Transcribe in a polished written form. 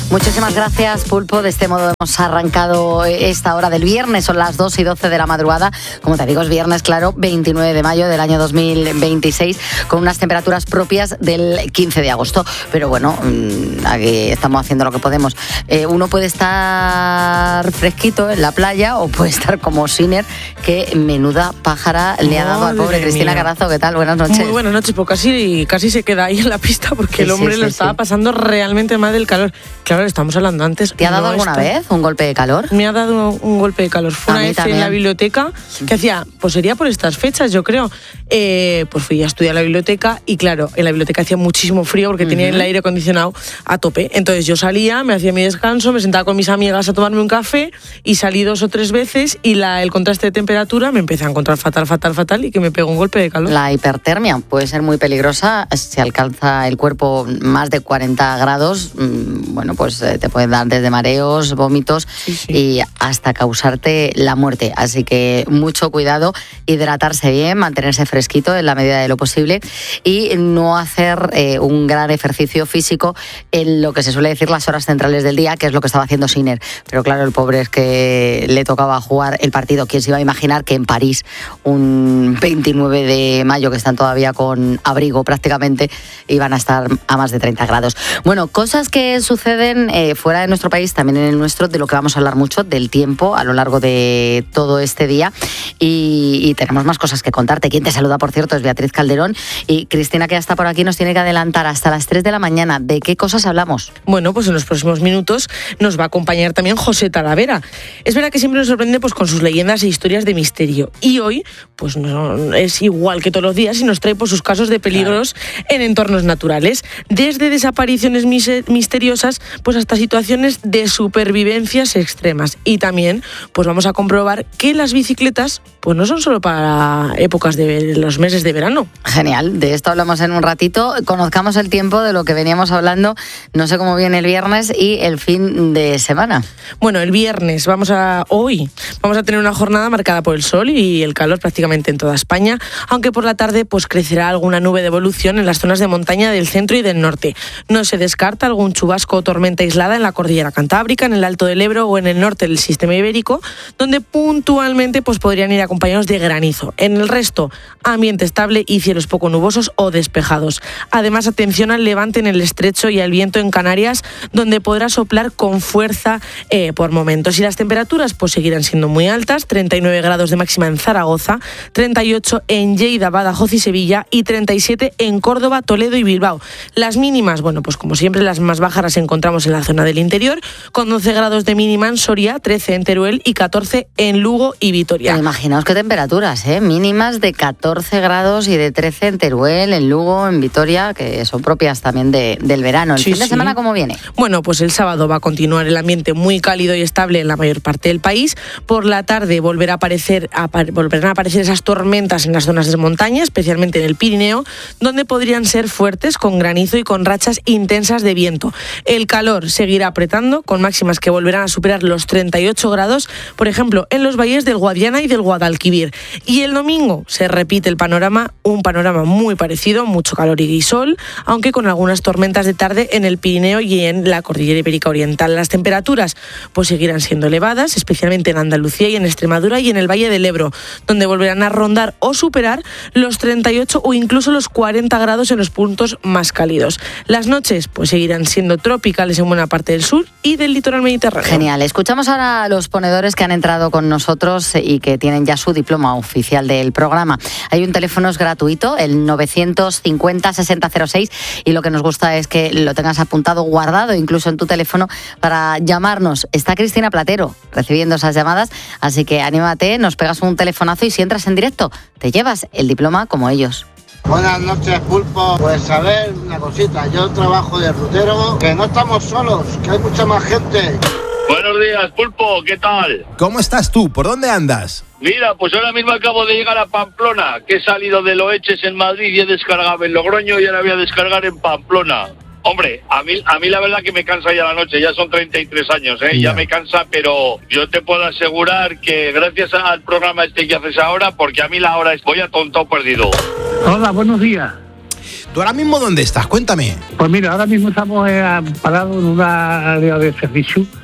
Muchísimas gracias, Pulpo. De este modo hemos arrancado esta hora del viernes. Son las 2:12 de la madrugada. Como te digo, es viernes, claro, 29 de mayo del año 2026, con unas temperaturas propias del 15 de agosto. Pero bueno, aquí estamos haciendo lo que podemos. Uno puede estar fresquito en la playa o puede estar como Sinner, que menuda pájara le ha dado al pobre Cristina Carazo. ¿Qué tal? Buenas noches. Muy buenas noches, pues casi se queda ahí en la pista porque el hombre lo estaba pasando realmente mal del calor. Claro, estamos hablando antes. ¿Te ha dado alguna vez un golpe de calor? Me ha dado un golpe de calor. Fue una vez en la biblioteca, que hacía, pues sería por estas fechas, yo creo. Pues fui a estudiar a la biblioteca y claro, en la biblioteca hacía muchísimo frío porque tenía el aire acondicionado a tope. Entonces yo salía, me hacía mi descanso, me sentaba con mis amigas a tomarme un café y salí 2 o 3 veces y el contraste de temperatura me empecé a encontrar fatal y que me pegó un golpe de calor. La hipertermia puede ser muy peligrosa. Si alcanza el cuerpo más de 40 grados, bueno, pues te pueden dar desde mareos, vómitos y hasta causarte la muerte. Así que mucho cuidado, hidratarse bien, mantenerse fresquito en la medida de lo posible y no hacer un gran ejercicio físico en lo que se suele decir las horas centrales del día, que es lo que estaba haciendo Sinner. Pero claro, el pobre es que le tocaba jugar el partido. ¿Quién se iba a imaginar que en París, un 29 de mayo, que están todavía con abrigo prácticamente, iban a estar a más de 30 grados? Bueno, cosas que suceden fuera de nuestro país, también en el nuestro, de lo que vamos a hablar mucho, del tiempo a lo largo de todo este día, y tenemos más cosas que contarte. Quien te saluda, por cierto, es Beatriz Calderón, y Cristina, que ya está por aquí, nos tiene que adelantar hasta las 3 de la mañana. ¿De qué cosas hablamos? Bueno, pues en los próximos minutos nos va a acompañar también José Talavera. Es verdad que siempre nos sorprende pues con sus leyendas e historias de misterio, y hoy pues no es igual que todos los días y nos trae pues sus casos de peligros en entornos naturales, desde desapariciones misteriosas pues hasta situaciones de supervivencias extremas. Y también pues vamos a comprobar que las bicicletas pues no son solo para épocas de los meses de verano. Genial, de esto hablamos en un ratito. Conozcamos el tiempo, de lo que veníamos hablando. No sé cómo viene el viernes y el fin de semana. Bueno, el viernes hoy vamos a tener una jornada marcada por el sol y el calor prácticamente en toda España, aunque por la tarde pues crecerá alguna nube de evolución en las zonas de montaña del centro y del norte. No se descarta algún chubasco o tormenta aislada en la cordillera Cantábrica, en el Alto del Ebro o en el norte del sistema ibérico, donde puntualmente pues podrían ir acompañados de granizo. En el resto, ambiente estable y cielos poco nubosos o despejados. Además, atención al levante en el estrecho y al viento en Canarias, donde podrá soplar con fuerza por momentos. Y las temperaturas pues seguirán siendo muy altas: 39 grados de máxima en Zaragoza, 38 en Lleida, Badajoz y Sevilla y 37 en Córdoba, Toledo y Bilbao. Las mínimas, bueno, pues como siempre las más bajas las encontramos en la zona del interior, con 12 grados de mínima en Soria, 13 en Teruel y 14 en Lugo y Vitoria. Imaginaos qué temperaturas, mínimas de 14 grados y de 13 en Teruel, en Lugo, en Vitoria, que son propias también del verano. ¿El fin de semana cómo viene? Bueno, pues el sábado va a continuar el ambiente muy cálido y estable en la mayor parte del país. Por la tarde volverán a aparecer esas tormentas en las zonas de montaña, especialmente en el Pirineo, donde podrían ser fuertes, con granizo y con rachas intensas de viento. El calor seguirá apretando, con máximas que volverán a superar los 38 grados, por ejemplo, en los valles del Guadiana y del Guadalquivir. Y el domingo se repite un panorama muy parecido, mucho calor y sol, aunque con algunas tormentas de tarde en el Pirineo y en la cordillera ibérica oriental. Las temperaturas pues seguirán siendo elevadas, especialmente en Andalucía y en Extremadura y en el Valle del Ebro, donde volverán a rondar o superar los 38 o incluso los 40 grados en los puntos más cálidos. Las noches pues seguirán siendo tropicales en buena parte del sur y del litoral mediterráneo. Genial. Escuchamos ahora a los ponedores que han entrado con nosotros y que tienen ya su diploma oficial del programa. Hay un teléfono, es gratuito, el 950-6006, y lo que nos gusta es que lo tengas apuntado, guardado incluso en tu teléfono para llamarnos. Está Cristina Platero recibiendo esas llamadas, así que anímate, nos pegas un telefonazo y si entras en directo te llevas el diploma como ellos. Buenas noches, Pulpo. Pues a ver, una cosita, yo trabajo de rutero, que no estamos solos, que hay mucha más gente. Buenos días, Pulpo, ¿qué tal? ¿Cómo estás tú? ¿Por dónde andas? Mira, pues ahora mismo acabo de llegar a Pamplona, que he salido de Loeches en Madrid y he descargado en Logroño y ahora voy a descargar en Pamplona. Hombre, a mí la verdad que me cansa ya la noche, ya son 33 años, ya me cansa, pero yo te puedo asegurar que gracias al programa que haces ahora, porque a mí la hora voy a tonto perdido. Hola, buenos días. ¿Tú ahora mismo dónde estás? Cuéntame. Pues mira, ahora mismo estamos parados en una área de servicio